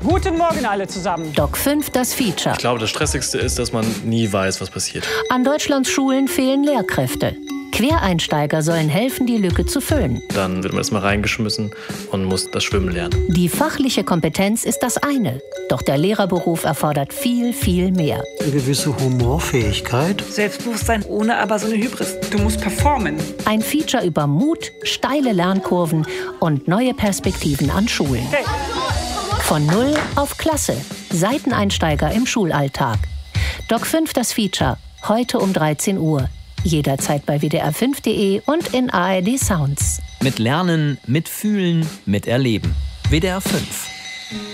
Guten Morgen alle zusammen. Doc 5, das Feature. Ich glaube, das Stressigste ist, dass man nie weiß, was passiert. An Deutschlands Schulen fehlen Lehrkräfte. Quereinsteiger sollen helfen, die Lücke zu füllen. Dann wird man erstmal reingeschmissen und muss das Schwimmen lernen. Die fachliche Kompetenz ist das eine. Doch der Lehrerberuf erfordert viel, viel mehr. Eine gewisse Humorfähigkeit. Selbstbewusstsein ohne aber so eine Hybris. Du musst performen. Ein Feature über Mut, steile Lernkurven und neue Perspektiven an Schulen. Hey. Von Null auf Klasse. Seiteneinsteiger im Schulalltag. Doc 5, das Feature. Heute um 13 Uhr. Jederzeit bei wdr5.de und in ARD Sounds. Mit Lernen, mit Fühlen, mit Erleben. WDR 5.